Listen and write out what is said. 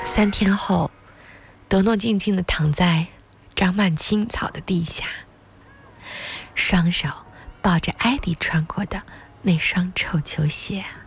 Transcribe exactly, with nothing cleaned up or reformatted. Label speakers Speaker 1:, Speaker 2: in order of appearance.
Speaker 1: 三天后，德诺静静地躺在长满青草的地下，双手抱着艾迪穿过的那双臭球鞋。